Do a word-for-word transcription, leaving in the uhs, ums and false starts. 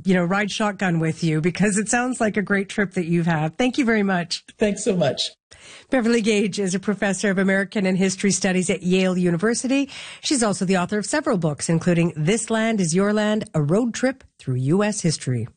you know, ride shotgun with you because it sounds like a great trip that you've had. Thank you very much. Thanks so much. Beverly Gage is a professor of American and History Studies at Yale University. She's also the author of several books, including This Land is Your Land, A Road Trip Through U S History.